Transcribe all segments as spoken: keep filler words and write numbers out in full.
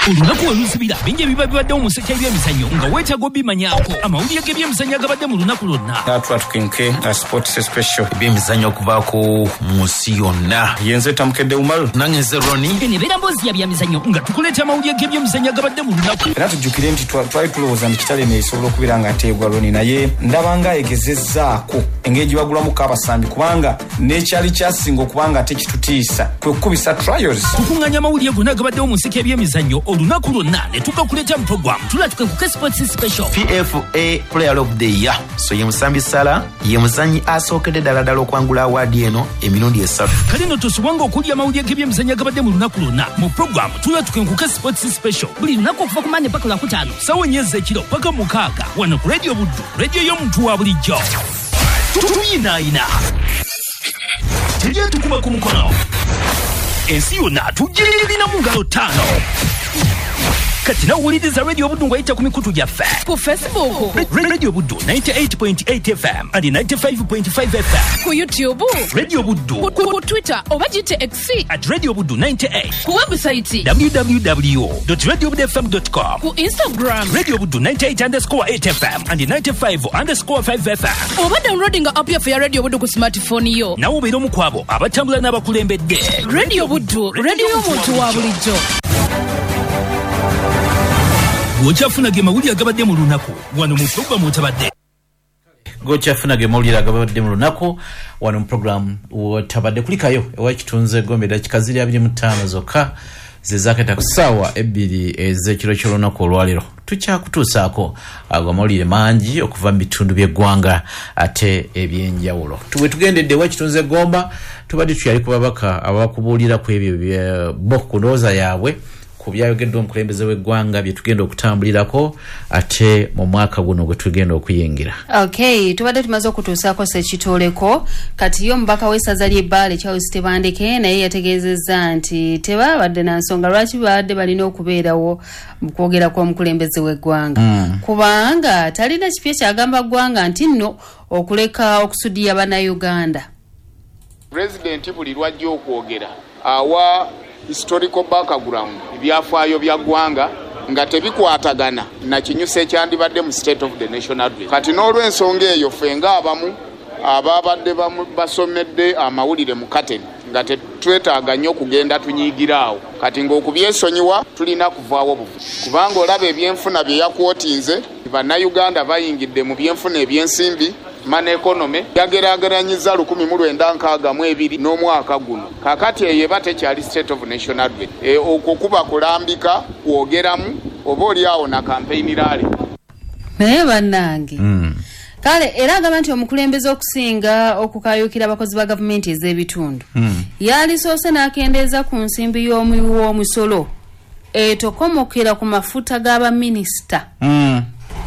olunaku olusibira bingi ebiba bibadde mu museke by'emizannyo nga weetaaga obimanyako amawulire g'ebyemizannyo agabadde mu lunaku lwonna twatukenke sports special ebyemizannyo okuvaako mu nsi yonna. yenze tamukedde umalu nange nze Roni enebeera mboozi ya byamizannyo nga tukuleeta amawulire g'ebyemizannyo agabadde mu lunaku era tujjukire nti twali tulowooza nti kitale neesobola okubeera nga nteegwa Roni naye ndaba nga egezezzaako engeri gye bagulamuko abasambi kubanga n'ekyali kyasinga okubanga ate kitutiisa kwe kukubisa trials. tukuŋŋaanya amawulire gonna agabaddewo mu nsiko ebyemizannyo olunaku lwonna ne tugakuleeta mu programu tulatukenkuke sports special. P F A player of the year so ye musambi Sala ye muzannyi asookedde ddala ddala okwangula awaadi eno emirundi esatu. kale no tosubwanga okulya amawulire g'ebyemizannyo agabadde mu lunaku lwonna mu programu tulatukenkuke sports special buli lunaku okuva ku Monday paka Lwakutaano ssaawa nnya ez'ekiro paka mukaaga wano ku radio Buddu, radio y'omuntu wa bulijjo. tuyinaayina tujye tukuba ku mukono ensi yonna tugirina mu ngalo ttaano. kati nawuliriza radio Buddu ng'ayita ku mikutu gyaffe ku Facebook radio Buddu ninety-eight point eight F M and ninety-five point five F M, ku YouTube radio Buddu, ku, ku Twitter oba gite X at radio Buddu ninety-eight, ku website w w w dot radio buddu f m dot com, ku Instagram radio Buddu ninety-eight underscore eight F M and ninety-five underscore five F M. oba downloading app ya radio Buddu ku smartphone yo nawe obeera omu ku abo abatambula n'abakulembedde. radio Buddu, radio y'omuntu wa bulijjo. Gochafunage mawulire agabadde mu lunaku wano mu programu otabadde. Gochafunage mawulire agabadde mu lunaku wano mu programu otabadde kulikayo ewa kitunze gombe dakika ziri abiri mu ttaano zokka zezaketa ku ssaawa ebbiri ez'ekiro ky'olunaku olwaliro. Tukyakutuusaako ago amawulire mangi okuva mu bitundu by'eggwanga ate ebyenjawulo. Tubwe tugendedde ewa kitunze gomba tubadde tuyali ku babaka abakubuulira ku ebyo bo ku ndowooza yaabwe kubyayogeddwa omukulembeze w'eggwanga bye tugenda okutambulirako ate mu mwaka guno gwe tugenda okuyingira. Okay, tubadde tumaze okutuusaako sekitooleko kati yo omubaka w'essaza ly'Ebbaale Charles Tebandeke naye yategeezezza nti tebabadde na nsonga lwaki babadde balina okubeerawo mu kwogera kw'omukulembeze w'eggwanga mm. kubanga talina kipya kyagamba ggwanga nti nno okuleka okusuddiya bannayuganda. President buli lwajja okwogera awa historical background ebyafaayo bya ggwanga nga tebikwatagana na kinyusa ekyandibadde mu State of the National Address. Kati n'olw'ensonga eyo ffe ng'abamu ababadde basomedde amawulire mu kateni nga tetwetaaga nnyo okugenda tunyiigiraawo kati ng'okubyesonyiwa tulina kuvaawo buvu kubanga olaba ebyenfuna bye yakwotinze bannayuganda bayingidde mu byenfuna ebyensimbi mana economy yageraageranyiza lukumi mu lwenda nkaaga mu ebiri n'omwaka guno kakati eyo eba tekyali State of National Address e, okwo kuba kulambika kwogeramu oba oliawo na campaign rally naye bannange mm. kale era agamba nti omukulembeze okusinga okukayukira abakozi ba gavumenti ez'ebitundu mm. yalisoose n'akendeeza ku nsimbi y'omuwi w'omusolo etokomokera ku mafuta g'abaminisita mm.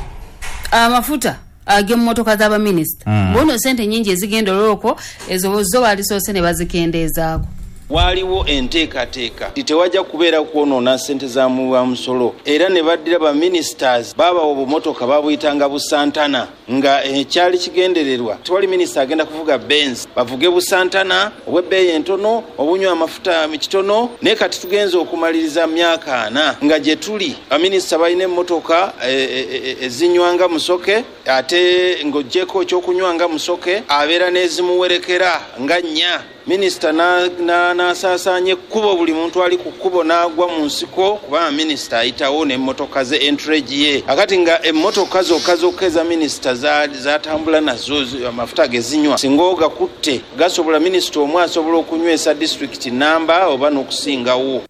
amafuta ag'emmotoka z'abaminisita mm. bono sente nyingi ezigenda olwoko ezo zo balisoose ne bazikendeezaako. Waliwo enteekateeka titewajja kubeera kwonoona ssente za muwa musolo era ne baddira ba ministers baba obumotoka babuyitanga busantana nga ekyali kigendererwa tewali minisita agenda kuvuga Benz bavuge busantana obw'ebbeeyi entono obunywa amafuta kitono naye kati tugenza okumaliriza myaka ana nga gye tuli baminisita balina emmotoka ezinywanga musoke ate ng'oggyeko ekyokunywanga musoke abeera n'ezimuwerekera nga nnya. Minisita na na nasasanye kubo buli muntu ali ku kubo nagwa mu nsiko kuba minisita ayitawo n'emmotoka ze entrage ye akati nga emmotoka zokka zokeza minisita za zatambula nazo amafuta gezinywa singoga kutte gasobola minisita omwe asobola okunywesa district namba oba n'okusingawo.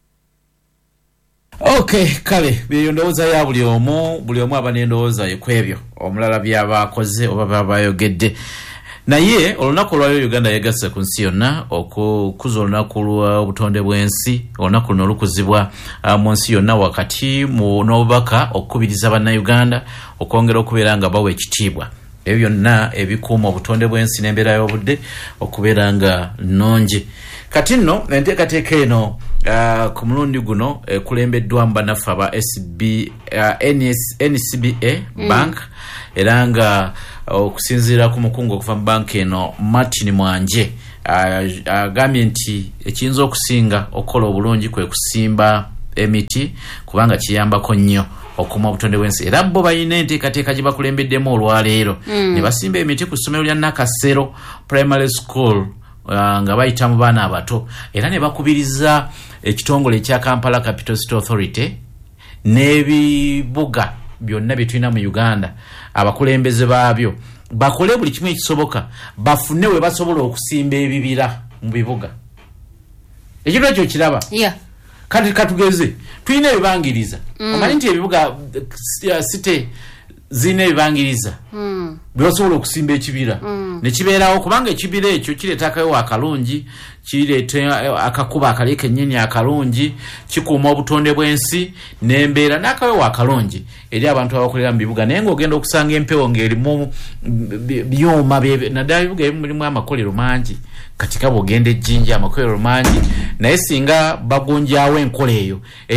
Okay, kale byo ndowooza ya buli omu buli omu aba n'endowooza ye kwebyo omulala byabakoze oba babayogedde. Naye olunaku lwayo Uganda yegasse ku nsi yonna okukuza olunaku lw'obutonde bw'ensi olunaku luno lukuzibwa uh, mu nsi yonna wakati mu n'obubaka okukubiriza bannayuganda okwongera okubeera nga bawa ekitiibwa ebyo byonna ebikuuma obutonde bw'ensi n'embeera y'obudde okubeera nga nnungi. Kati nno enteekateeka eno uh, ku mulundi guno ekulembeddwa mu bannaffe aba S B uh, N C B A mm. Bank era nga okusinziira ku mukungu okuva mu banka eno Martin Mwanje agambye nti ekiyinza okusinga okukola obulungi kwe kusimba emiti kubanga kiyambako nnyo okuma obutonde bw'ensi era bo balina enteekateeka gye bakulembeddemu olwaleero mm. ne basimba emiti ku ssomero lya Nakasero Primary School uh, nga bayita mu baana abato era ne bakubiriza ekitongole ekya Kampala Capital City Authority n'ebibuga byonna bye tulina mu Uganda abakulembeze baabyo bakole buli kimu ekisoboka bafune we basobola okusimba ebibira mu bibuga ekiro ekyo kiraba yeah. kati katugeze tulina ebibangiriza mm. omanyi nti ebibuga uh, site zina ebibangiriza mm. byosobola okusimba ekibira mm. ne kibeerawo kubanga ekibira ekyo kireeta akayo akalungi kireeta akakuba akaleeka ennyini akalungi kikuuma obutonde bw'ensi n'embeera n'akayo akalungi eri abantu abakolera mu bibuga naye ng'ogenda okusanga empewo ng'erimu byuma naddala ebibuga ebimu mulimu amakolero mangi kati kaba ogenda ejjinja amakolero mangi naye singa bagonjaawo enkola eyo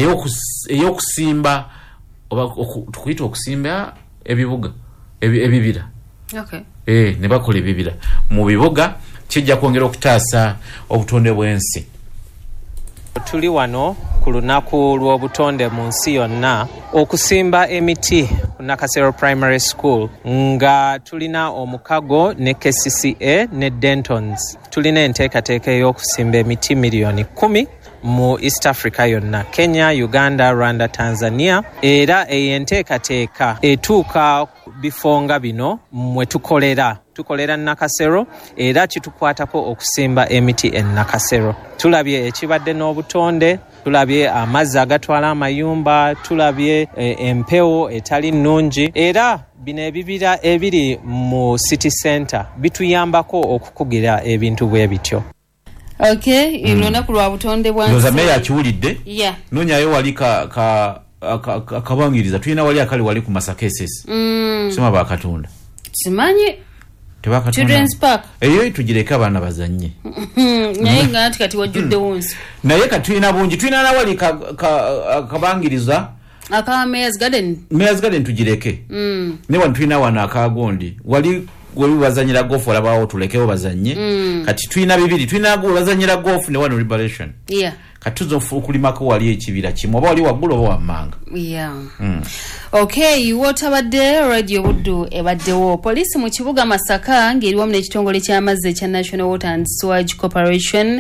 ey'okusimba oba tukuyita okusimba ebibuga ebibira okay. eh ne bakola ebibira mu bibuga kijja kwongera okutaasa obutonde bw'ensi. Tuli wano ku lunaku lw'obutonde mu nsi yonna okusimba emiti ku Nakasero Primary School nga tulina omukago ne K C C A ne Dentons. Tulina enteekateeka ey'okusimba emiti miliyoni kumi mu East Africa yonna, Kenya, Uganda, Rwanda, Tanzania, era enteekateeka etuuka bifo nga bino mwe tukolera tukolera Nakasero era kitukwatako okusimba emiti e Nakasero. Tulabye ekibadde n'obutonde, tulabye amazzi agatwala amayumba, tulabye e, empewo etali nnungi era bino ebibira ebiri mu city center bituyambako okukugira ebintu bwe bityo. Okay, ilona mm. kulwa butonde bwansi. Ndoza meya kiwulidde? Yeah. Nonyayo wali ka ka akabangiriza tulina wali akali wali ku Massachusetts. Mm. Sema bakatunda. Simanyi tebakatunda. Children's Park. Eyo tugireka abana bazanye. Naye ngati kati wajudde wonsi. Naye kati tulina bungi tulina na wali ka kabangiriza. Aka Mayor's Garden. Mayor's Garden tugireke. Mm. Ne wan tulina wana akagondi. Wali wali bazanyira golf wala bawo tulekewo bazanye. Mm. Kati tulina bibiri tulina go bazanyira golf ne wano liberation. Yeah. Katuzo kulimako wali ekibira kimu oba wali wagulo oba wamanga. Yeah. Mm. Okay, wotabadde radio buddu ebaddewo police mu kibuga Masaka ngeri wamu n'ekitongole ky'amazzi ekya National Water and Sewage Corporation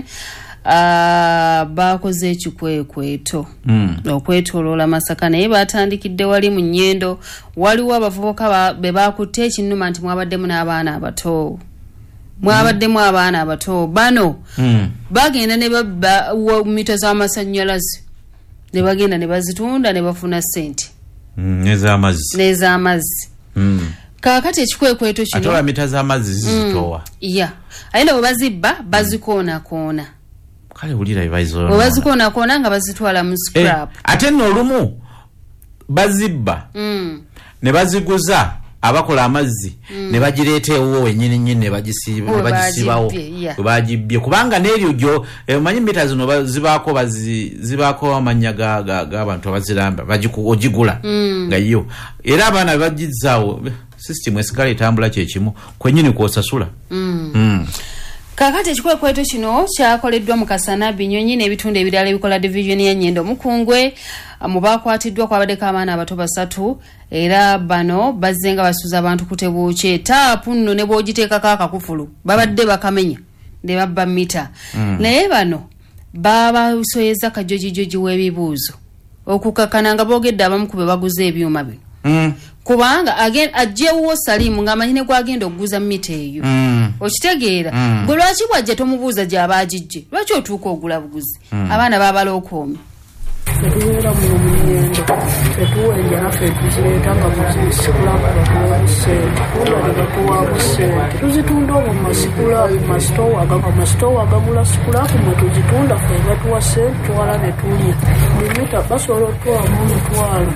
uh, bakoze ekikwekweto mm. okwetoloola Masaka naye batandikidde wali mu Nnyendo waliwo abavubuka be bakutte ekinnuma nti mwabaddemu n'abaana abato mwabaddemu abaana abato bano mm. bagenda ne babba mita z'amasannyalaze ne bagenda ne bazitunda ne bafuna sente mm, neza amazzi neza amazzi mm. kakati ekikwekweto kino atola mita z'amazzi zizitowa mm. yeah ayenda bwe bazibba bazikoona koona kale ulira ebizo bwe bazikoona koona nga bazitwala mu scrap eh, ate nno olumu bazibba mm. ne baziguza abakola amazzi mm. ne bagireetewo wennyini nnyini ne bagisiba ne bagisibawo yeah. bagibbye kubanga n'eryo gyo emanyi mita zino zibaako bazi zibaako amanya ga g'abantu abaziramba bagigula mm. nga yo era abaana bagizaawo system esigala etambula kyekimu kwennyini kwosasula mm. mm. kakati ekikwekweto kino kyakoleddwa mu Kasana Binyonyi n'ebitundu ebirala ebikola division ya Nnyendo Mukungwe mu bakwatiddwa kwabaddeko abaana abato basatu era bano bazzenga basuza abantu kutebuuke taapu nno ne bwogiteekako akakufulu babadde bakamenya ne babba mita mm. naye bano babasoyeza kajojijoji w'ebibuuzo okukakana nga boogedde abamu ku be baguze ebyuma bino mm. kubanga again ajjewo Salimu ng'amanyi ne gwagenda okuguza mita eyo mm. okitegeera mm. gwe lwaki bwajja tomubuuza gy'abaagijje lwaki otuuka ogula buguzi mm. abaana baabala okoomi tubeera mu Nnyendo tetuwenja naffe tuzireeta nga muzisikulaku batuwa sente kuba ne batuwaamu sente tuzitunda obwo masikulaku masitowa agaba masitowa agagula sikulaku mwe tuzitunda ffe batuwa sente twala ne tulya buli mita basobola otwamu omutwalo.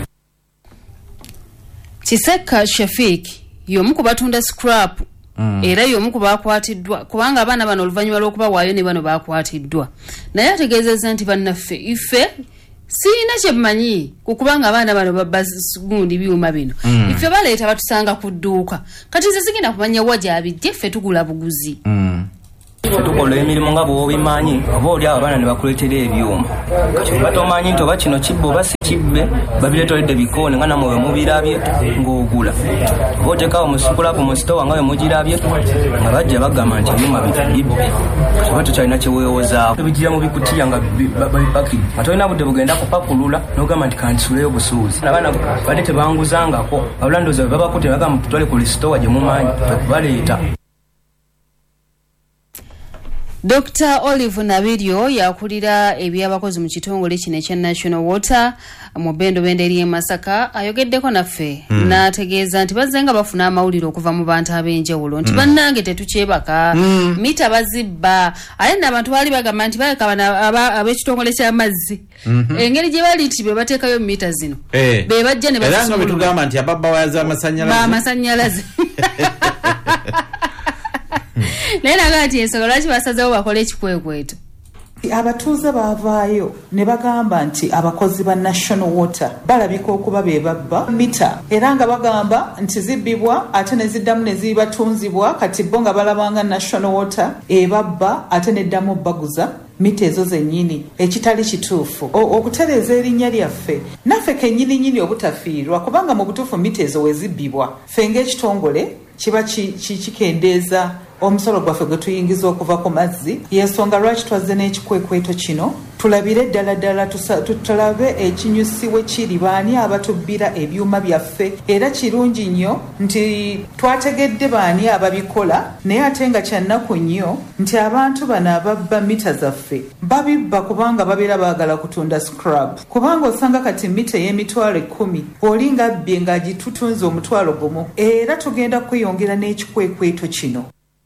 Kiseka Shafik y'omu ku batunda scrap mm. era y'omu ku bakwatiddwa kubanga abaana bano oluvannyuma lw'okuba waayo ne bano bakwatiddwa naye ategeezezza nti bannaffe ife siina kyemmanyi kukubanga abaana bano babbagundi byuma bino mm. ife baleeta batusanga ku dduuka kati nze sigenda kumanya wa gyabijje ffe tugula buguzi mm. tukola emirimu nga bw'obimanyi oba oli abo abaana ne bakuleetera ebyuma kati oba tomanyi nti oba kino kibbe oba si kibbe babireetoledde bikoone nga namwe we mubirabye ng'ogula oba otekawo musikulapu mu sitowa nga we mugirabye nga bajja bagamba nti ebyuma bibbe kati oba tokyalina kyeweewozaawo ebigira mu bikutiya nga babipakidde nga tolina budde bugenda kupakulula n'ogamba nti kandisuleyo busuuzi abaana badde tebanguzangako wabula ndowooza bwe babakutte bagamba tutwale ku lisitowa gye mumanyi okubaleeta. Doctor Olive Nabiryo yakulira ebyabakozi mu kitongole kino ekya National Water mu Bendo Benderi e Masaka ayogeddeko naffe mm. n'ategeeza nti bazze nga bafuna amawulire okuva mu bantu ab'enjawulo nti mm. bannange tetukyebaka mm. mita bazibba ate n'abantu baali bagamba nti baleka bana ab'ekitongole ky'amazzi mm-hmm. engeri gye bali nti be bateekayo mita zino eh. be bajja ne era nga bwe tugamba nti ababba wayaza amasannyalaze amasannyalaze naye naga nti ensonga lwaki basazewo bakole ekikwekweto abatuuze baavaayo ne bagamba nti abakozi ba National Water balabika okuba be babba mita era nga bagamba nti zibbibwa ate ne ziddamu ne zibatunzibwa kati bo nga balabanga National Water ebabba ate neddamu baguza mita ezo zennyini ekitali kituufu okutereeza erinnya lyaffe naffe kennyini nnyini obutafiirwa kubanga mu butuufu mita ezo we zibbibwa ffe ng'ekitongole kiba kikendeeza omusolo gwaffe gwe tuyingiza okuva ku mazzi yensonga lwaki twazze n'ekikwekweto kino tulabire ddala ddala tulabe ekinyusi we kiri baani abatubbira ebyuma byaffe era kirungi nnyo nti twategedde baani ababikola naye ate nga kyannaku nnyo nti abantu bano ababba mita zaffe babibba kubanga babeera baagala kutunda scrub kubanga osanga kati mita ey'emitwalo ekkumi oli nga bbye ng'agitutunza omutwalo gumu era tugenda kweyongera n'ekikwekweto kino.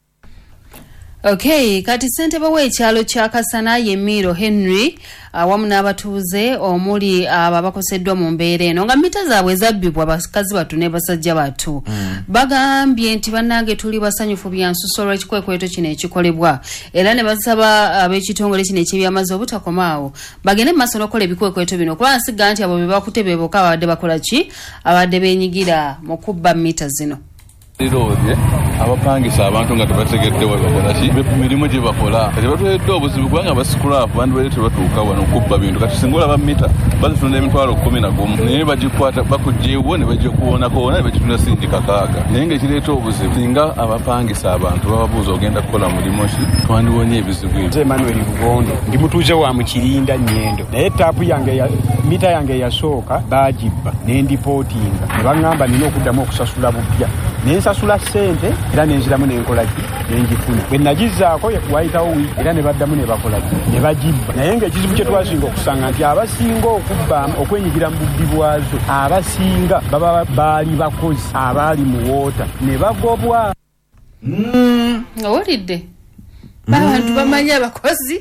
Okay, kati ssentebe w'ekyalo kya Kasana ye Miro Henry awamu n'abatuuze omuli abo abakoseddwa mu mbeera eno nga mita zaabwe zabbibwa bakazi batu ne basajja batu mm. bagambye nti bannange tuli basanyufu bya nsuso olw'ekikwekweto kino ekikolebwa era ne basaba ab'ekitongole kino eky'ebyamazzi obutakomaawo bagende mu maaso n'okukola ebikwekweto bino kuba nsiga nti abo be bakute be bokka abadde bakola ki abadde beenyigira mu kubba mita zino. Liroze abapangisa abantu nga tebategedde we bakola ki mirimu gye bakola kati batuledde obuzibu kubanga basikulafu bandi baali tebatuuka wano okubba bintu kati singa olaba mita bazitunda emitwalo kkumi na gumu naye bagikwata bakugjeewo ne bagikuwonakoona ne bagitunda sindi kakaaga naye ngaekireeta obuzibu singa abapangisa abantu bababuuza ogenda kukola mulimu ki twandiwonye ebizibu ebyo. Emmanuel Bugondo ndi mutuuze wa Mukirinda Nyendo naye taapu yange mita yange yasooka baagibba ne ndipootinga ne baŋŋamba nina okuddamu okusasula bupya nensasula ssente era nenziramu nenkolaki nenjifuna bwe nagizaako wayitawo wiiki era ne baddamu ne bakolaki ne bagibba naye ng'ekizibu kye twasinga okusanga nti abasinga okubba okwenyigira mu bubbi bwazo abasinga baba baali bakozi abaali mu woota ne bagobwa. Owulidde bantu bamanyi abakozi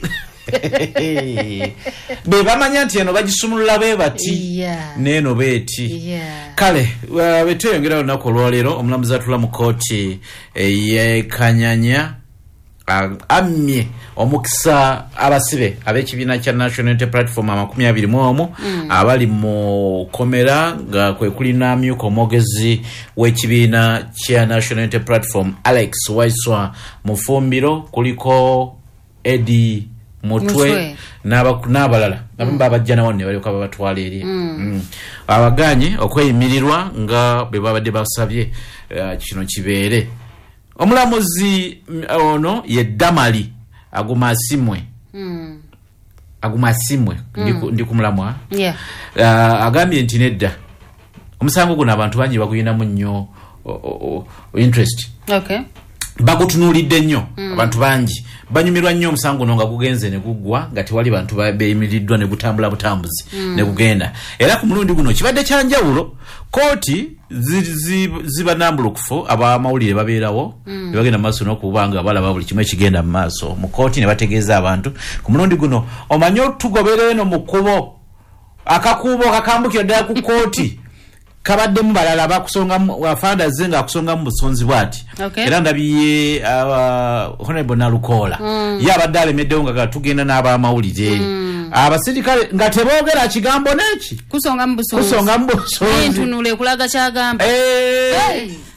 be bamanya nti eno bagisumulula be bati yeah. neeno beeti yeah. kale uh, betweyongera olunaku olwaleero omulamuzi atula mu kooti eyekanyanya uh, ammye omukisa abasibe ab'ekibiina kya National Unity Platform amakumi abiri mu omu mm. abali mu komera nga kwe kuli n'amyuka omwogezi w'ekibiina kya National Unity Platform Alex Waiswa Mufumbiro kuliko Eddie Mutwe n'abalala abamu babajja nawo ne balyoka babatwala eri abaganye okweyimirirwa nga bwe babadde basabye kino kibeere. Omulamuzi ono ye Damali Agumasimwe Agumasimwe ndi ku mulamwa agambye nti nedda omusango guno abantu bangi baguyinamu nnyo interest. Okay. Bagutunuulidde nnyo mm. abantu bangi banyumirwa nnyo omusango no nga gugenze ne guggwa nga tewali bantu beeyimiriddwa ne gutambula butambuzi mm. ne gugenda era ku mulundi guno kibadde kyanjawulo kooti ziba nambulukufu abamawulire babeerawo mm. ne bagenda mu maaso n'okubanga balaba buli kimu ekigenda mu maaso mu kooti ne bategeeza abantu ku mulundi guno omanye otugobera eno mu kkubo akakuubo kakambukira ddala ku kooti kabadde mu balala bakusonga wafanda zenga akusonga mu busonzi bwati okay. era ndabiye uh, honorable Nalukola mm. yabadde alemeddewo nga tugenda n'abamawulire mm. abasirikale nga teboogera kigambo neki kusonga mu busonzi kusonga mu busonzi entunule kulaga kyagamba eh hey.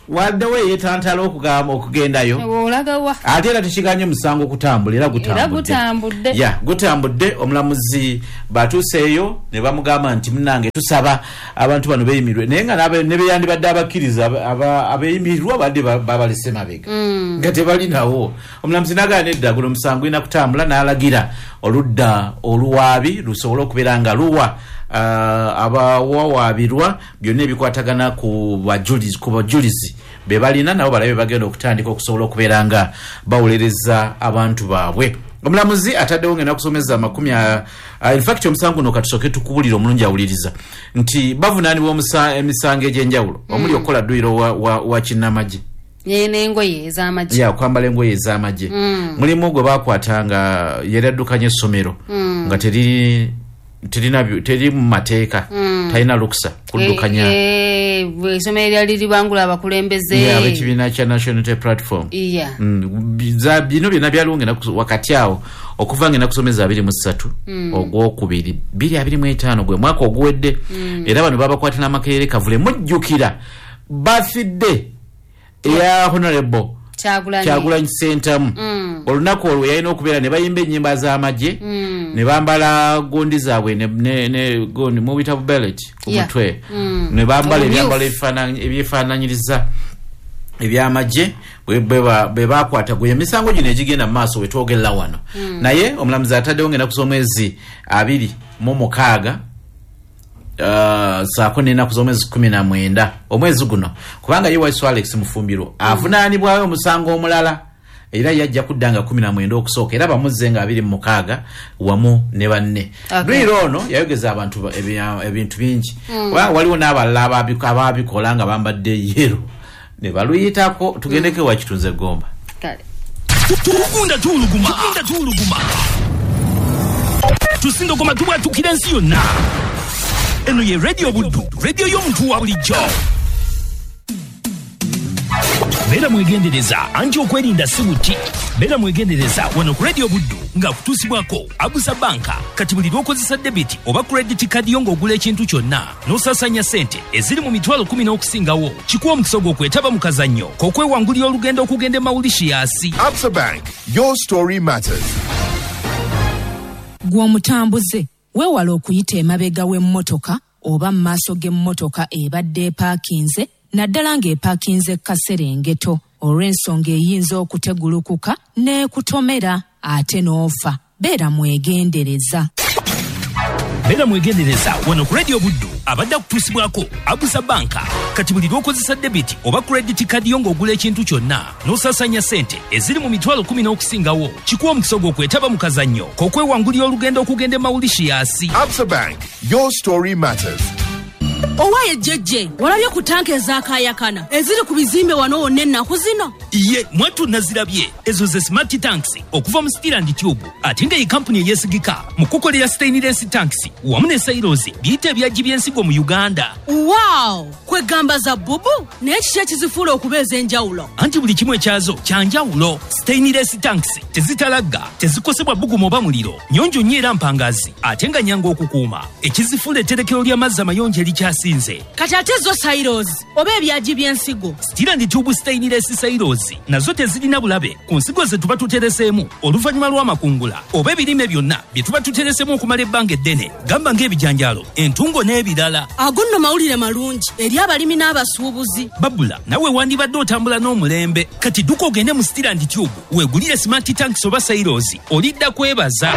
waddewo yetantala okugamba okugendayo olagawa ate era tukiganye musango kutambula era gutambudde ya gutambudde omulamuzi batuuseeyo ne bamugamba nti munange tusaba abantu bano beeyimirwe naye nga ne beyandibadde abakkiriza abeeyimirirwa badde babalese mabega nga tebalinawo omulamuzi nagana edda guno omusango ina kutambula n'alagira oludda oluwaabi lusobole okubeera nga luwa Uh, abawawaabirwa byonna ebikwatagana ku bajulizi ku bajulizi be balina nabo balabe bagenda okutandika okusobola okubeera nga bawulereza abantu baabwe. Omulamuzi ataddewo ngenda kusomeza makumi uh, in fact omusango no katusoke tukubulira omulungi awuliriza nti bavunaanibwa emisango egy'enjawulo omuli okukola dduyiro wa, wa, wa kinnamagye n'engoye ez'amagye ya kwambala engoye ez'amagye mm. mulimu gwe baakwatanga yeraddukanya essomero mm. nga teri terina teri mu mateeka mm. talina luksa kuddukanya essomero lyali libangula abakulembeze ya ekibiina kya National Unity Platform yeah. mm. bino byonna byalungi wakati awo okuva ngenda kusomeza abiri mu ssatu mm. ogwokubiri bbiri abiri mu etaano gwe mwaka oguwedde mm. era bano babakwatira amakerere kavule mujjukira bafidde eya honorable Kyagulanyi Ssentamu mm. olunaku olwo yalina okubeera ne bayimba ennyimba z'amagye mm. ne bambala gondi zaabwe ne, ne, ne gondi mu bitabu bellet ku mutwe yeah. mm. ne bambala ebyambalo ebyefaananyiriza ebyamagye bwe bakwata gwe emisango gino egigenda mu maaso we twogerera wano mm. naye omulamuzi ataddewo ngenda kusoma omwezi abiri mu mukaaga Uh, saako n'ennaku z'omwezi kumi na mwenda omwezi guno kubanga ye Waiso Alex Mufumbiro avunaanibwayo omusango omulala era yajja kuddanga kumi na mwenda okusooka era bamuzze nga abiri mu mukaaga wamu ne banne lwiro ono yayogeza abantu ebintu bingi mm. waliwo n'abalala abaabikola nga bambadde yero ne baluyitako tugendeke mm. wakitunze gomba tukunda tuuluguma tukunda tuuluguma tusindogoma tubwatukira ensi yonna eno ye Radio Buddu, radio y'omuntu wa bulijjo. Beera mwegendereza anti okwerinda si buti. Beera mwegendereza wano ku Radio Buddu nga kutuusibwako Abusa Banka kati buli lw'okozesa debiti oba credit card yo ng'ogula ekintu kyonna n'osasanya ssente eziri mu mitwalo kumi n'okusingawo kikuwa omukisa gw'okwetaba mu kazannyo k'okwewangulira olugendo okugenda e Mauritius. Absa Bank, your story matters. Gw'omutambuze weewala okuyita emabega w'emmotoka oba mu maaso g'emmotoka ebadde epaakinze naddala ng'epaakinze Kaserengeto olw'ensonga eyinza okutegulukuka n'ekutomera ate n'ofa. Beera mwegendereza. Beera mwegendereza wano ku Radio Buddu abadde kutuusibwako Abusa Banka kati buli lw'okozesa debiti oba credit card yo ng'ogula ekintu kyonna n'osasanya ssente eziri mu mitwalo kumi n'okusingawo kikuwa omukisa gw'okwetaba mu kazannyo k'okwewangulira olugendo okugenda e Mauritius. Absa Bank, your story matters. Owaye jjejje walabye ku tanka ezaakaayakana eziri ku bizimbe wano wonna ennaku zino. Ye mwatu nazirabye ezo ze smart tanks okuva mu Steel and Tube ate nga ye kampuni eyesigika mu kukolera stainless tanks wamu ne silos biyita ebyaggi by'ensigo mu Uganda. Wow, kwegamba za bubu naye kiki ekizifuula okuba ez'enjawulo? Anti buli kimu ekyazo kya njawulo. Stainless tanks tezitalagga, tezikosebwa bbugumu oba muliro, nnyonjo nnyo era mpangazi ate nga nnyangu okukuuma. Ekizifuula etterekero ly'amazzi amayonjo erikyasinze. Kati ate zo silos oba ebyaggi by'ensigo? Steel and Tube stainless silos nazo tezirina bulabe ku nsigo ze tuba tutereseemu oluvannyuma lw'amakungula oba ebirime byonna bye tuba tutereseemu okumala ebbanga eddene gamba ng'ebijanjaalo, entungo n'ebirala. Ago nno mawulire malungi eri abalimi n'abasuubuzi. Babula nawe wandibadde otambula n'omulembe kati dduka ogende mu Steel and Tube weegulire smart tanks oba silos olidda kwebaza.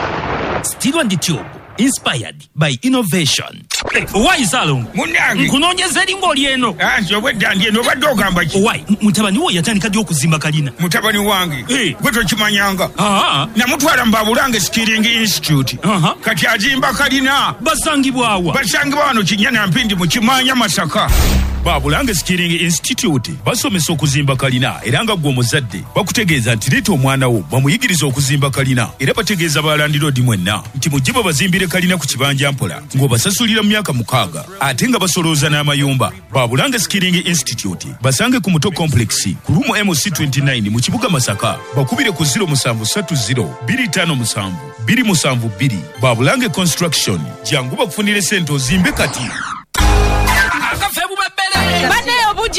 Steel and Tube, inspired by innovation. Hey, owai Salongo munange nkunoonyeza eri ng'oli eno. Anti obwedda ndi eno obadde ogamba ki? Owai mutabani wo yatandika ddi okuzimba kalina? Mutabani wange hey. Gwe tokimanyanga namutwala mu Babulange Skilling Institute uh-huh. Kati azimba kalina. Basangibwawa? Basangibwa wano Kinyana Mpindi mu Kimanya Masaka. Babulange Skilling Institute basomesa okuzimba kalina era nga gwe omuzadde bakutegeeza nti leeta omwana wo bamuyigiriza okuzimba kalina era bategeeza balandiroodi mwenna nti mujje babazimbire kalina ku kibanja mpola ng'obasasulira mu myaka mukaaga ate nga basolooza n'amayumba. Babulange Skilling Institute basange ku Muto Complex ku Rumo M C twenty-nine mu kibuga Masaka bakubire ku zero musanvu ssatu zero bbiri ttaano musanvu bbiri musanvu bbiri. Babulange Construction jangu bakufunire ssente ozimbe kati. Bane obujja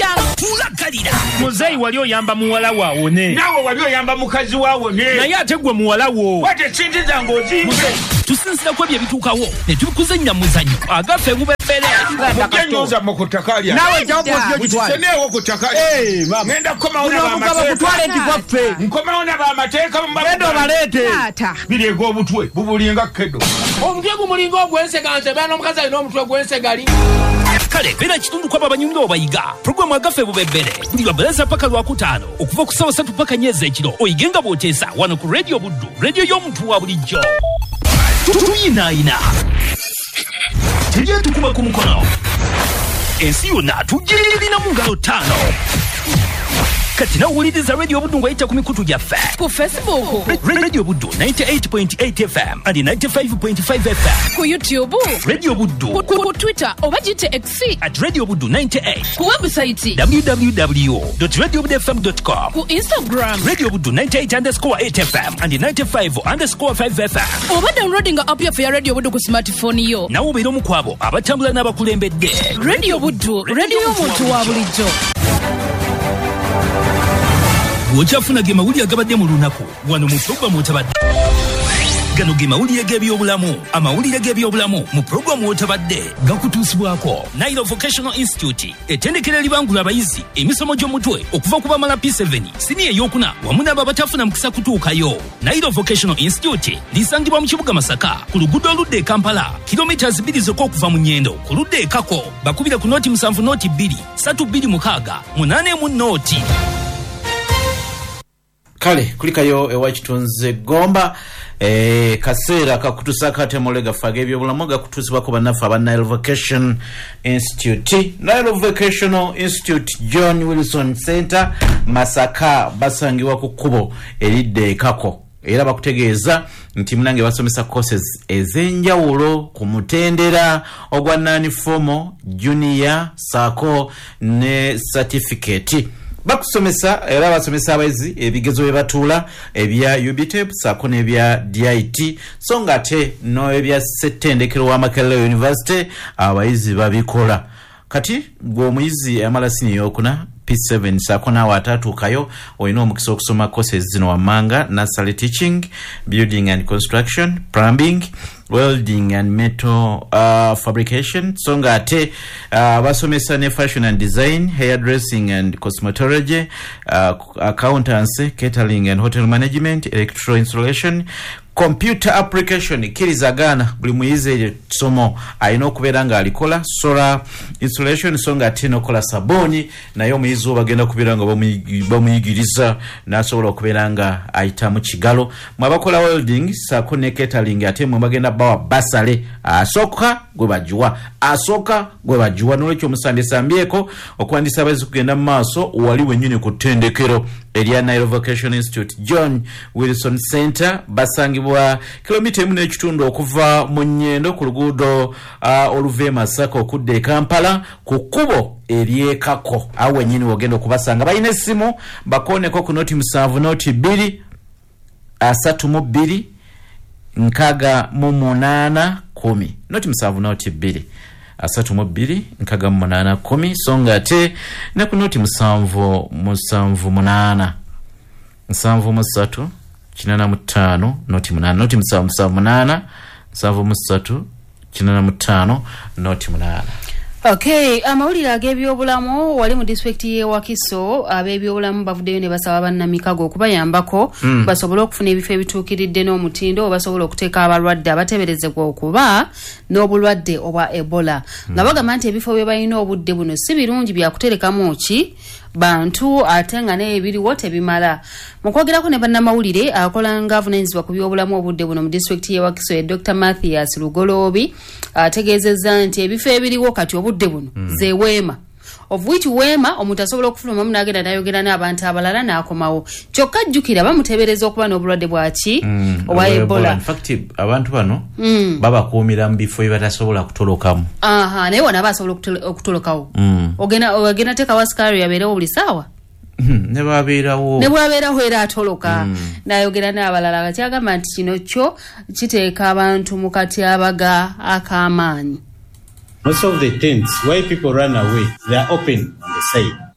tulakalira muzeyi wali oyamba muwala waawone naawe wali oyamba mukazi waawone naye ate gwe muwala wo wate sinti zange ozimbe tusinzirako ebyo ebituukawo ne tubikuzannya muzanyo agaffe mubeffere mugenyoza mu ku ttaka lya nawe mukiseneewo ku ttaka ngenda kukomawo nabamateeka nkomawo nabamateeka genda obaleete biri eg'obutwe bubulinga kedo omutwe gumulinga ogwenseganse bana omukazi alina omutwe ogwensegali kale beera kitundu kwabo abanyumira obayiga puroguramu agaffe bubebbere buli lwabereza paka lwakutaano okuva ku ssaawa ssatu paka nnyezi ekiro oyigenga bw'oteesa wano ku rediyo buddu rediyo y'omuntu wa bulijjo tuyinaayina tujye tukuba ku mukono ensi yonna tugirina mu ngalo ttaano kati nawuliriza rediyo buddu ng'ayita ku mikutu gyaffe ku facebook rediyo buddu ninety-eight point eight f m and ninety-five point five f m ku youtube rediyo buddu ku twitter oba gite x at rediyo buddu ninety-eight ku website www radio buddu f m dot com ku instagram rediyo buddu ninety-eight underscore eight f m and ninety-five underscore five f m oba downloading app yaffe ya rediyo buddu ku smartphone yo nawe obeera omu ku abo abatambula n'abakulembedde rediyo buddu rediyo y'omuntu wa bulijjo bw'okyafuna ge mawulire agabadde mu lunaku wano mu puroguramu otabadde gano ge mawulire g'ebyobulamu amawulire g'ebyobulamu mu puroguramu otabadde gakutuusibwako Nairo Vocational Institute ettendekero eribangula abayizi emisomo gy'omutwe okuva ku bamala P seven siniya eyokuna wamu n'abo abatafuna mukisa kutuukayo. Nairo Vocational Institute lisangibwa mu kibuga Masaka ku luguudo oludda e Kampala kilometers bbiri zokka okuva mu Nnyendo ku ludda e Kako bakubira ku nooti musanvu nooti bbiri ssatu bbiri mukaaga munaana mu nooti. Kale kulikayo ewakitunze gomba eh kaseera kakutusaka temolega fage byobulamu gakutusibako bannafu aba Nile Vocation Institute. Nile Vocational Institute John Wilson Center Masaka basangiwa ku kkubo eridde Kako era bakutegeeza nti munange basomesa courses ezenjawulo ku mutendera ogwa nani fomo junior sako ne certificate. Bakusomesa era basomesa abayizi ebigezo bye batuula ebya U B T E P sako n'ebya D I T so nga ate no ebya Ssettendekero wa Makerere University abayizi babikola. Kati gwe omuyizi amala sini yokuna P seven sako nawe atatuukayo olina omukisa okusoma courses zino wammanga nursery teaching, building and construction, plumbing, welding and metal uh, fabrication so nga ate uh, basomesa ne fashion and design, hairdressing and cosmetology, uh, accountancy, catering and hotel management, electrical installation, computer application. Kirizagana buli muyizi somo alina okubeera nga alikola solar installation so nga ate nokola saboni naye omuyizi bagenda kubeera nga bamuyigiriza n'asobola okubeera nga ayita mu kigalo. Mwabakola welding sako ne catering ate mwe bagenda bawa basale asooka gwe bajuwa asooka gwe bajuwa n'olwekyo omusande sambyeko okwandisa abayizi kugenda mu maaso wali wennyini ku ttendekero erya Nile Vocational Institute John Wilson Center basangibwa kilomita emu n'ekitundu okuva mu Nnyendo ku luguudo uh, oluva e Masaka okudda e Kampala ku kkubo eryekako awo wennyini wogenda okubasanga. Balina essimu bakooneko ku nooti musanvu nooti bbiri asatu mu bbiri nkaga mu munaana kumi nooti musanvu nooti bbiri asatu mu bbiri nkaga mu munaana kumi so nga ate ne ku nooti musanvu musanvu munaana musanvu mu ssatu kinaana mu ttaano nooti munaana nooti musanvu musanvu munaana musanvu mu ssatu kinaana mu ttaano nooti munaana. Okay, amawulire ag'ebyobulamu wali mu district y'e Wakiso ab'ebyobulamu bavuddeyo ne basaba bannamikago okubayambako mm. basobole okufuna ebifo ebituukiridde n'omutindo basobola okuteeka abalwadde abateeberezebwa okuba n'obulwadde obwa Ebola mm. nga bagamba nti ebifo bye balina obudde buno si birungi byakuterekamu ki bantu ate nga n'ebiriwo tebimala. Mu kwogerako ne bannamawulire akola nga avunaanyizibwa ku byobulamu obudde buno mu district y'e Wakiso ye Doctor Mathias Lugoloobi ategeezezza nti ebifo ebiriwo kati obudde buno mm. ze weema of which weema omuntu asobola okufuluma munagenda n'ayogera n'abantu abalala n'akomawo kyokka jjukira bamuteebereza okuba n'obulwadde bwaki mm. obwa Ebola. In fact abantu bano mm. babakuumira mu bifo ebatasobola kutolokamu. Aha, naye wano aba asobola okutolokawo mm. ogenda ogenda teeka wasikari yabeerewo buli ssaawa ne babeerawo ne bwabeerawo era atoloka mm. n'ayogera n'abalala bakyagamba nti kino kyo kiteeka abantu mu katyabaga ak'amaanyi. Most of the tents, why people run away, they are open on the side.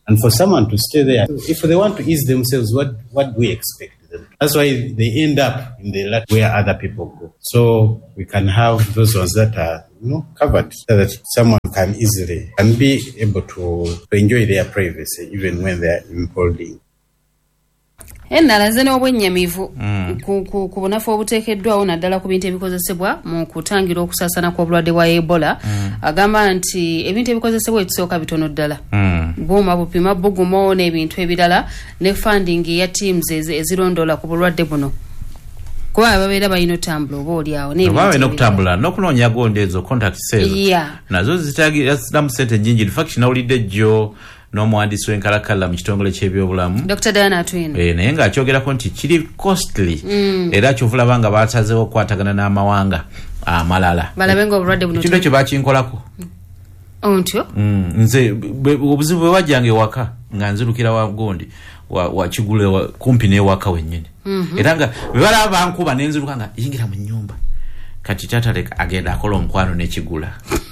And for someone to stay there, if they want to ease themselves, what, what do we expect them? That's why they end up in the lot where other people go. So we can have those ones that are, you know, covered so that someone can easily and be able to, to enjoy their privacy even when they are in holding. Enalaze n'obwennyamivu ku bunafu obuteekeddwawo naddala ku bintu ebikozesebwa mu kutangira okusaasana kw'obulwadde bwa Ebola agamba nti ebintu ebikozesebwa ekisooka bitono ddala buuma bupima bugumo n'ebintu ebirala ne funding ya teams ezirondoola ku bulwadde buno kuba babeera balina otambula oba oliawo n'ebintu okutambula n'okunoonya gonda ezo contacts ezo nazo zitagiramu ssente nnyingi in fact nawulidde jjo n'omuwandiisi w'enkalakalla mu kitongole ky'ebyobulamu Doctor Diana Atwine eh naye ng'akyogerako nti kiri costly mm. era kyovulaba nga baatazeewo okukwatagana n'amawanga amalala balabe nga obulwadde buno ekintu ekyo bakinkolako ontyo mm. nze obuzibu bwe wajjanga ewaka nga nzirukira wa gondi wakigule wa kumpi n'ewaka wennyini mm -hmm. era nga bwe balaba bankuba nenziruka nga yingira mu nnyumba kati taata agenda akola omukwano n'ekigula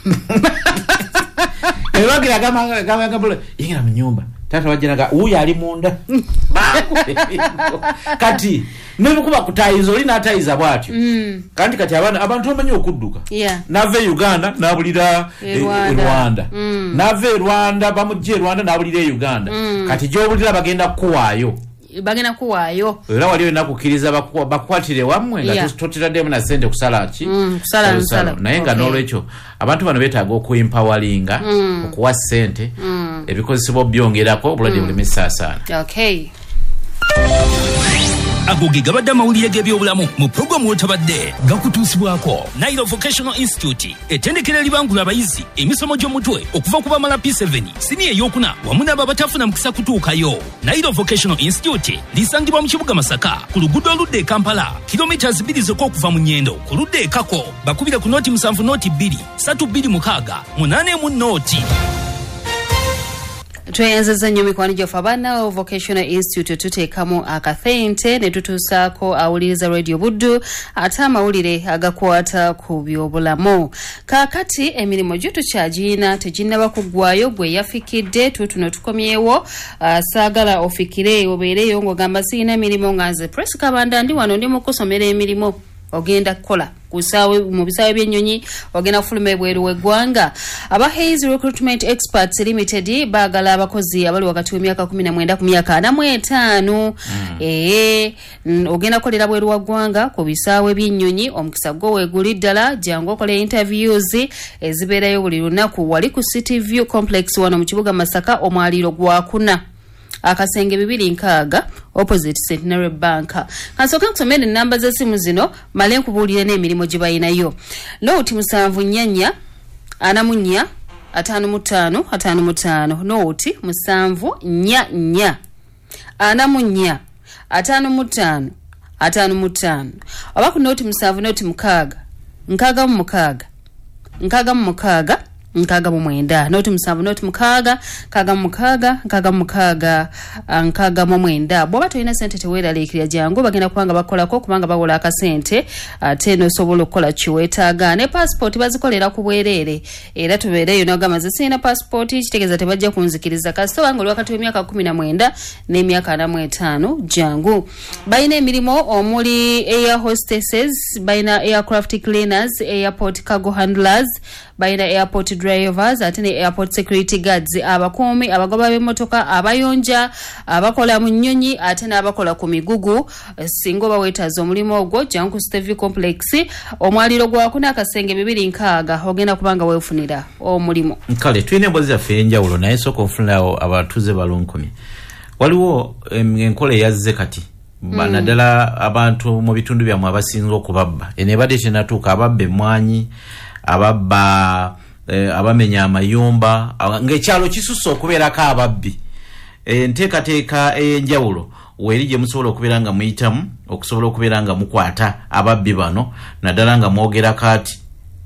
ebagira gama gama gama ingira mu nyumba tata wajiraga uyu ali munda kati nebukuba kutayizo lina atayiza bwatyo mm. kandi kati abantu abantu bamenye okudduka yeah. nave Uganda nabulira e Rwanda, e Rwanda. Mm. nave Rwanda bamujje Rwanda nabulira e Uganda mm. kati jobulira bagenda kuwaayo bagena kuwaayo era waliyo nakukiriza bakwatire wamwe nga yeah. totiraddemu na sente kusala ki mm, kusala nsala naye nga okay. N'olwekyo abantu bano beetaaga okuempoweringa mm. okuwa sente mm. ebikozesebwa byongerako obulwadde mm. buleme saasaana okay. ago ge gabadde amawulire g'ebyobulamu mu programu wetabadde gakutuusibwako Nairo Vocational Institute ettendekero eribangula abayizi emisomo gy'omutwe okuva ku bamala P seven sini eyokuna wamu n'abo abatafuna mukisa kutuukayo. Nairo Vocational Institute lisangibwa mu kibuga Masaka ku luguudo oludda e Kampala kilometers bbiri zokka okuva mu Nnyendo ku ludda e Kako bakubira ku nooti musanvu nooti bbiri ssatu bbiri mukaaga munaana mu nooti. Tweyanzaza nnyo mikwano gyofa abaana Vocational Institute tuteekamu akathente ne tutuusaako awuliriza Radio Buddu ate amawulire agakwata ku byobulamu. Kaakati emirimu gyo tukyagiyina teginnaba kuggwayo gwe yafikidde tutuno tukomyewo uh, saagala ofikire obeereyo ng'ogamba siyina emirimu nga nze Press Kabanda ndi wano ndi mu kusomera emirimu ogenda kukola kusawe mu bisawe by'ennyonyi ogenda kufuluma ebweru w'eggwanga. Aba Hayes Recruitment Experts Limited baagala abakozi abali wakati w'emyaka kumi na mwenda ku myaka ana mu etaano mm. ee ogenda kukolera bweru w'eggwanga ku bisawe by'ennyonyi omukisa gwo weeguli ddala jangu okole interviews ezibeerayo buli lunaku wali ku City View Complex wano mu kibuga Masaka omwaliro gwakuna akasenge bibiri nkaaga opposite Centenary Bank. Kansoka kusomera namba za simu zino male nkubuulire n'emirimu gye bayinayo. Nooti musanvu nnyanya ana mu nnya ataano mu ttaano ataano mu ttaano nooti musanvu nnya nnya ana mu nnya ataano mu ttaano ataano mu ttaano oba ku nooti musanvu nooti mukaaga nkaaga mu mukaaga nkaaga mu mukaaga nkaaga mu mwenda nooti musanvu nooti mukaaga nkaaga mu mukaaga nkaaga mu mukaaga nkaaga mu mwenda. Bw'oba tolina ssente teweeraliikirira jangu bagenda kubanga bakolako kubanga bawola akasente ate n'osobola okukola kiweetaaga. Ne passport bazikolera ku bwereere era tubeereyo n'ogamba nze sirina passport kitegeeza tebajja kunzikiriza kasita wange oli wakati w'emyaka kumi na mwenda n'emyaka ana mu etaano jangu. Balina emirimu omuli air hostesses, balina aircraft cleaners, airport cargo handlers, balina airport drivers ate ne airport security guards, abakuumi abagoba b'emmotoka, abayonja, abakola mu nnyonyi ate n'abakola ku migugu. Singa oba weetaaza omulimu ogwo jangu ku Stevie Complex omwaliro gwakuna akasenge bibiri nkaaga ogenda kubanga weefunira omulimu. Kale tulina emboozi zaffe enjawulo naye sooka ofunirawo abatuuze balunkumi. Waliwo enkola eyazze kati mm. naddala abantu mu bitundu byammwe abasinza okubabba eno ebadde tenatuuka ababba emmwanyi ababba eh, abamenya amayumba ng'ekyalo kisusse okubeerako ababbi. E, nteekateeka enjawulo weri gye musobola okubeera nga muyitamu okusobola okubeera nga mukwata ababbi bano naddala nga mwogerako ati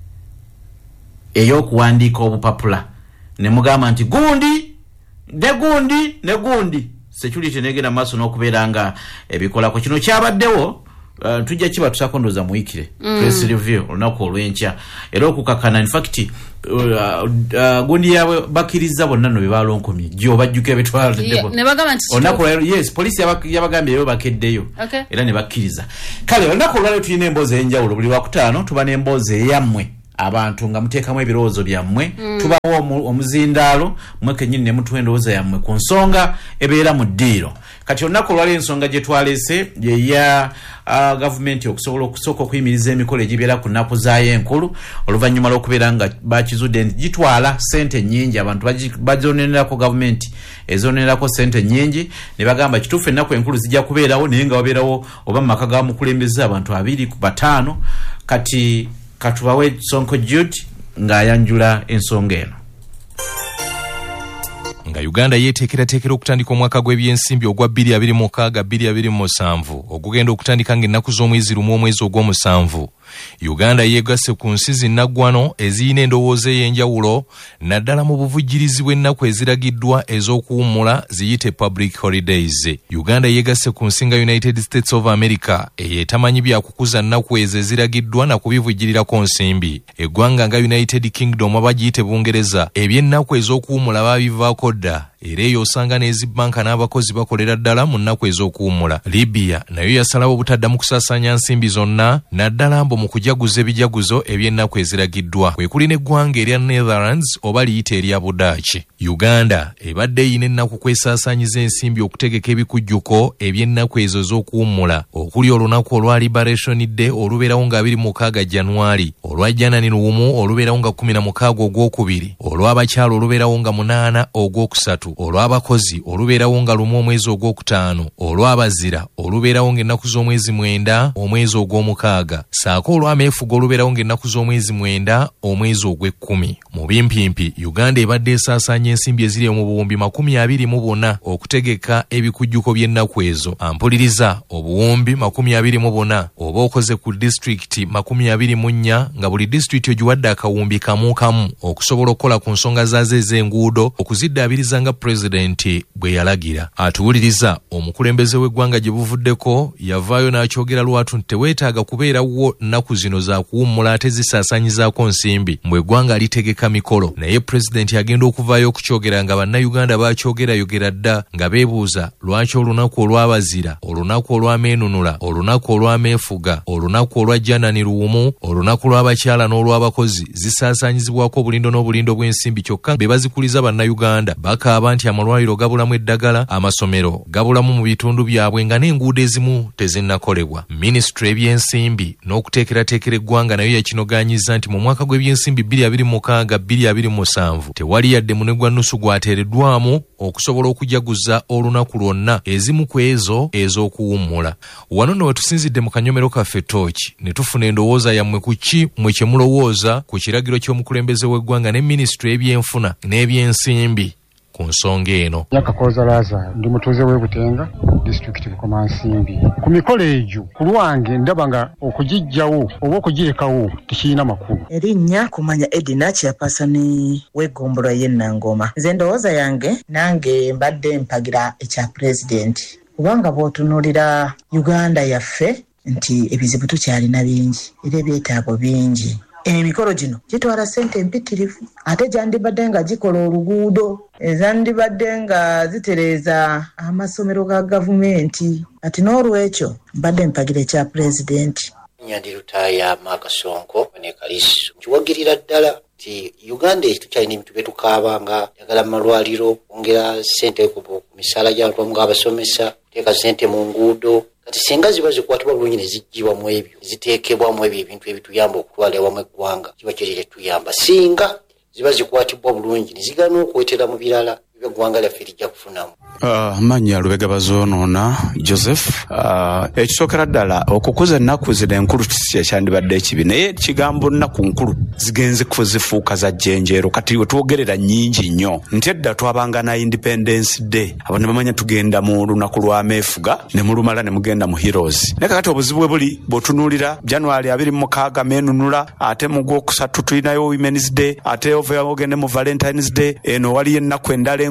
ey'okuwandiika obupapula ne mugamba nti gundi ne gundi ne gundi security negenda maaso n'okubeera nga ebikolako. Kino kyabaddewo uh, tujja kiba tusakondoza muikire Mm. press review olunaku olw'enkya era okukakana in fact uh, uh, gundi yawe bakiriza bonna no bebalonkomye gyo bajjuke betwala Yeah, ne bagamba nti olunaku olwo yes polisi yabagambye yo bakeddeyo Okay. era ne bakkiriza kale olunaku olwaleo tulina emboozi ey'enjawulo buli wakutaano tuba n'emboozi eyammwe abantu nga muteekamu ebirowoozo byammwe Mm. tubawo omu- omuzindaalo mmwe kennyini ne mutuwa endowooza yammwe ku nsonga ebeera mu ddiiro kati olunaku olwali ensonga gye twaleese yeya uh, gavumenti okusobola okusooka okuyimiriza emikolo egibeera ku nnaku zaayo enkulu oluvannyuma lw'okubeera nga bakizudde nti gitwala sente nnyingi abantu bagi- bazonererako gavumenti ezonererako sente nnyingi ne bagamba kituufu ennaku enkulu zijja kubeerawo naye nga wabeerawo oba mu maka ga mukulembeze abantu abiri ku bataano kati katubawe Sonko Jude ng'ayanjula ensonga eno. nga Uganda yeteekerateekera okutandika omwaka gw'ebyensimbi ogwa bbiri abiri mu mukaaga bbiri abiri mu musanvu ogugenda okutandika ng'ennaku z'omwezi lumu omwezi ogw'omusanvu. Uganda yeegasse ku nsi zinnaggwano eziyina endowooza ey'enjawulo naddala mu buvujjirizi bw'ennaku eziragiddwa ez'okuwummula ziyite public holidays. Uganda yeegasse ku nsi nga United States of America eyeetamanyi byakukuza nnaku ezo eziragiddwa na kubivujjirirako nsimbi. Eggwanga nga United Kingdom aba giyite Bungereza eby'ennaku ez'okuwummula baabivaako dda era eyo osanga n'ezibbanka n'abakozi bakolera ddala mu nnaku ez'okuwummula. Libya nayo yasalawo obutaddamu kusaasaanya nsimbi zonna naddala mbo mu kujaguza ebijaguzo eby'ennaku eziragiddwa kwe kuli n'eggwanga erya Netherlands oba liyita erya Budaaki. Uganda ebadde eyina ennaku kwesaasaanyiza ensimbi okutegeka ebikujjuko eby'ennaku ezo z'okuwummula okuli olunaku olwa Liberation Day olubeerawo nga abiri mu mukaaga January, olwa Janani luwumu olubeerawo nga kkumi na mukaaga ogwokubiri, olw'abakyala olubeerawo nga munaana ogwokusatu, olw'abakozi olubeerawo nga lumu omwezi ogwokutaano, olw'abazira olubeerawo ng'ennaku z'omwezi mwenda omwezi ogw'omukaaga, saako olw'ameefuga olubeerawo ng'ennaku z'omwezi mwenda omwezi ogw'ekkumi. Mu bimpimpi Uganda ebadde esaasaanya ensimbi eziri mu buwumbi makumi abiri mu buna okutegeka ebikujjuko by'ennaku ezo. Ampuliriza obuwumbi makumi abiri mu buna oba okoze ku disitulikiti makumi abiri mu nnya nga buli disitulikiti ogiwadde akawumbi kamu kamu okusobola okukola ku nsonga zaazo ez'enguudo okuziddaabiriza nga pulezidenti bwe yalagira. Atuwuliriza omukulembeze w'eggwanga gye buvuddeko yavaayo n'akyogera lwatu nti teweetaaga kubeerawo nnaku zino za kuwummula ate zisaasaanyizaako nsimbi mbwe eggwanga litegeka mikolo. Naye pulezidenti agenda okuvaayo okukyogera nga bannayuganda bakyogerayogera dda nga beebuuza lwaki olunaku olw'abazira, olunaku olw'ameenunula, olunaku olw'ameefuga, olunaku olwa Janani luwumu, olunaku lw'abakyala n'olw'abakozi zisaasaanyizibwako obulindo n'obulindo bw'ensimbi kyokka be bazikuliza bannayuganda bakaaba nti amalwaliro gabulamu eddagala, amasomero gabulamu mu bitundu byabwe nga n'enguudo ezimu tezinnakolebwa. Minisitule y'ebyensimbi n'okuteekerateekera eggwanga nayo yakinogaanyiza nti mu mwaka gw'ebyensimbi bbiri abiri mu mukaaga bbiri abiri mu musanvu tewali yadde mune gwa nnusu gwateereddwamu okusobola okujaguza olunaku lwonna ezimu ku ezo ez'okuwummula. Wano nno we tusinzidde mu kanyomero kaffe Tooki ne tufuna endowooza yammwe ku ki mwe kye mulowooza ku kiragiro ky'omukulembeze w'eggwanga ne minisitule y'ebyenfuna n'ebyensimbi ku nsonga eno. Yakakoza Laza ndi mutuuze w'e Butenga disitulikiti Bukomansimbi. Ku mikolo egyo ku lwange ndaba nga okugijjawo oba okugirekawo tekirina makulu. Erinnya kumanya Edina Chairperson w'eggombolola y'e Nangoma. Nze endowooza yange nange mbadde mpagira ekya pulezidenti kubanga bw'otunuulira Uganda yaffe nti ebizibu tukyalina bingi era ebyetaago bingi. Emikolo gino gitwala ssente empitirivu ate gyandibadde nga gikola oluguudo, ezandibadde nga zitereeza amasomero ga gavumenti. Ati n'olwekyo mbadde mpagira ekya pulezidenti. Nyandirutaya Makasonko ne Kalisu kiwagirira ddala ti Uganda tukyalina ebintu bye tukaaba nga yagala amalwaliro, kwongera ssente ku misaala gy'abantu ng'abasomesa, teeka ssente mu nguudo. Kati singa ziba zikwatibwa bulungi ne ziggyibwamu ebyo ziteekebwamu ebyo ebintu ebituyamba okutwala ewamu eggwanga kiba kirire tuyamba. Singa ziba zikwatibwa bulungi ne zigana okwetera mu birala eggwanga lyaffe lijja kufunamu. Uh, manya Lubega Bazonoona Joseph. Uh, ekisookera ddala okukuza ennaku zino enkulu kisi ekyandibadde ekibi naye kigambo nnaku nkulu zigenze kuzifuuka za jjenjeero kati we twogerera nnyingi nnyo nti edda twabanga na Independence Day abo ne bamanya tugenda mu lunaku lw'ameefuga ne mulumala ne mugenda mu Heroes. Naye kakati obuzibu bwe buli bw'otunuulira January abiri mu mukaaga meenunula ate mu gwokusatu tulinayo Women's Day ate ova ogende mu Valentine's Day eno waliyo ennaku endala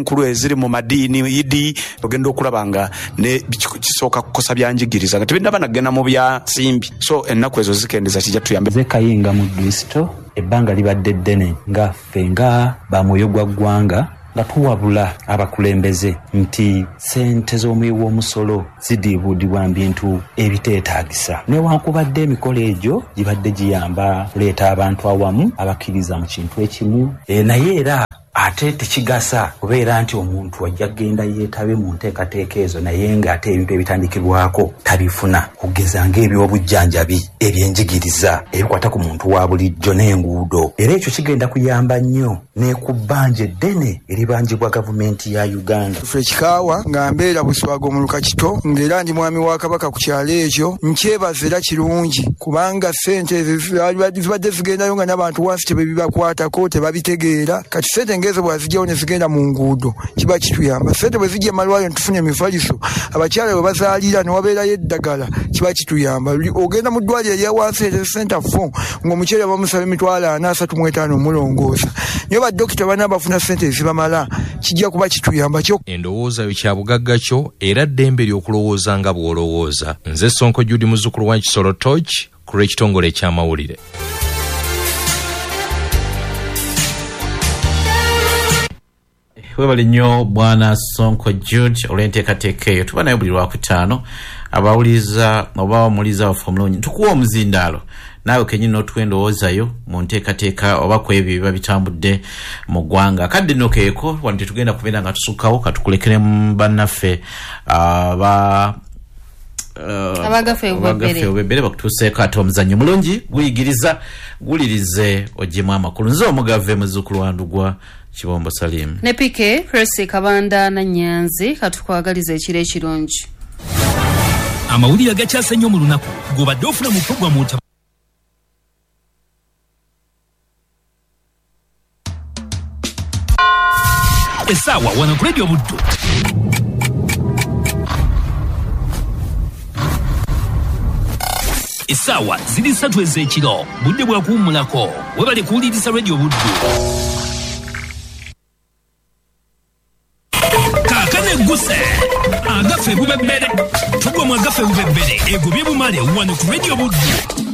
enkulu eziri mu madiini idi ogenda okulaba nga ne kisooka kukosa byanjigiriza nga tebinaba nagenda mu bya nsimbi so ennaku ezo zikendeza kijja tuyambe zekayinga mu Kristo ebbanga libadde ddene nga ffe nga bamwoyo gwa ggwanga nga tuwabula abakulembeze nti sente z'omuwi w'omusolo zidiibuudibwa mu bintu ebiteetaagisa newankubadde emikolo egyo gibadde giyamba kuleeta abantu awamu abakkiriza mu kintu ekimu e, naye era ate tekigasa kubeera nti omuntu wajja genda yeetabe mu nteekateeka ezo naye ng'ate ebintu ebitandikibwako tabifuna kugeza ng'ebyobujjanjabi ebyenjigiriza ebikwata ku muntu wa bulijjo n'enguudo era ekyo kigenda kuyamba nnyo ne ku bbanja eddene eribanjibwa gavumenti ya Uganda. Ffe Kikaawa nga mbeera Buswago mu Lukakito ng'era ndi mwami wa Kabaka ku kyalo ekyo nkyebaza era kirungi kubanga ssente zibadde zigendayo nga n'abantu wansi tebebibakwatako tebabitegeera kati ssente ngezo bwazijjawo ne zigenda mu nguudo kiba kituyamba ssente bwe zijja amalwaliro ntufune emifaliso abakyala bwe bazaalira ne wabeerayo eddagala kiba kituyamba ogenda mu ddwaliro erya wansi center fo ng'omukyala bamusaba emitwalo ana asatu mu etaano omulongoosa naye baddokita bana bafuna ssente ezibamala kijja kuba kituyamba kyo endowooza yo kya bugagga kyo era ddembe ly'okulowooza nga bw'olowooza nze Sonko Judy muzzukulu wa Kisoro Torch ku lw'ekitongole eky'amawulire. Webali nnyo bwana Sonko Jude olw'enteekateeka eyo tuba naye buli lwakutaano abawuliza oba bamuliza bafa omulungi tukuwa omuzindaalo naawe kenyini n'otwendowoozayo mu nteekateeka oba ku ebyo biba bitambudde mu ggwanga kadde nno keeko wano tetugenda kubeera nga tusukkawo katukulekere mu bannaffe aba abagafe obebere bakutuuseeko ate omuzannyo mulungi guyigiriza gulirize ogyemu amakulu nze omugave muzzukulu wa Ndugwa Kibombo Salim ne Pike Presi Kabanda na Nyanzi katukwagaliza ekiro ekirungi amawulire agakyase nnyo mu lunaku gobadde ofuna mu programu ota essaawa wano ku Radio Buddu essaawa ziri ssatu ez'ekiro budde bwa kuwummulako webale kuwuliriza Radio Buddu kaakane guse agafe bubebere tugwa mu agafe bubebere ego bye bumale wano ku Radio Buddu